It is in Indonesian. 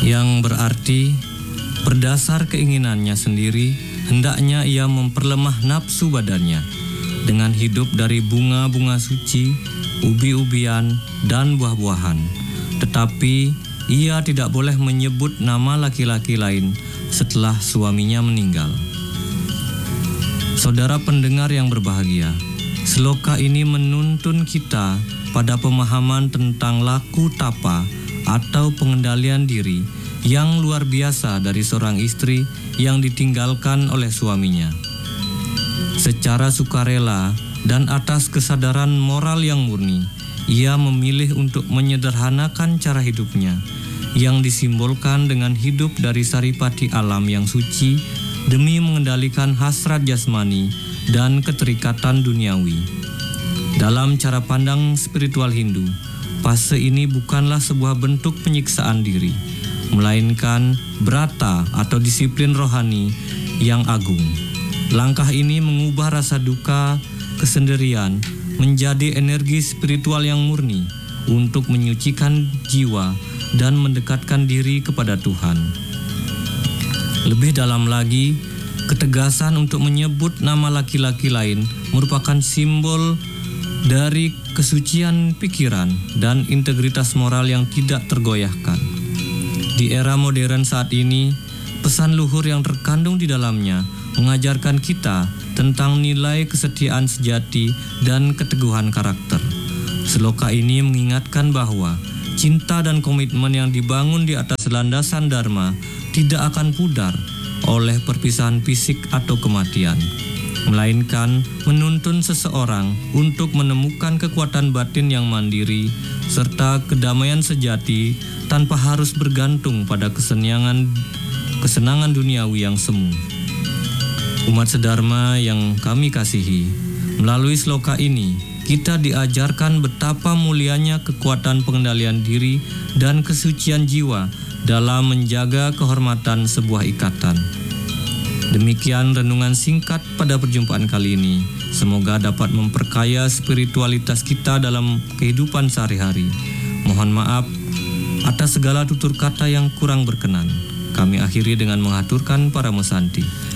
yang berarti berdasar keinginannya sendiri, hendaknya ia memperlemah nafsu badannya dengan hidup dari bunga-bunga suci, ubi-ubian, dan buah-buahan. Tetapi ia tidak boleh menyebut nama laki-laki lain setelah suaminya meninggal. Saudara pendengar yang berbahagia, sloka ini menuntun kita pada pemahaman tentang laku tapa atau pengendalian diri yang luar biasa dari seorang istri yang ditinggalkan oleh suaminya. Secara sukarela dan atas kesadaran moral yang murni, ia memilih untuk menyederhanakan cara hidupnya yang disimbolkan dengan hidup dari saripati alam yang suci demi mengendalikan hasrat jasmani dan keterikatan duniawi. Dalam cara pandang spiritual Hindu, fase ini bukanlah sebuah bentuk penyiksaan diri, melainkan brata atau disiplin rohani yang agung. Langkah ini mengubah rasa duka, kesendirian menjadi energi spiritual yang murni untuk menyucikan jiwa dan mendekatkan diri kepada Tuhan. Lebih dalam lagi, ketegasan untuk menyebut nama laki-laki lain merupakan simbol dari kesucian pikiran dan integritas moral yang tidak tergoyahkan. Di era modern saat ini, pesan luhur yang terkandung di dalamnya mengajarkan kita tentang nilai kesetiaan sejati dan keteguhan karakter. Sloka ini mengingatkan bahwa cinta dan komitmen yang dibangun di atas landasan dharma tidak akan pudar oleh perpisahan fisik atau kematian, melainkan menuntun seseorang untuk menemukan kekuatan batin yang mandiri serta kedamaian sejati tanpa harus bergantung pada kesenangan duniawi yang semu. Umat sedharma yang kami kasihi, melalui sloka ini kita diajarkan betapa mulianya kekuatan pengendalian diri dan kesucian jiwa dalam menjaga kehormatan sebuah ikatan. Demikian renungan singkat pada perjumpaan kali ini. Semoga dapat memperkaya spiritualitas kita dalam kehidupan sehari-hari. Mohon maaf atas segala tutur kata yang kurang berkenan. Kami akhiri dengan mengaturkan para musanti.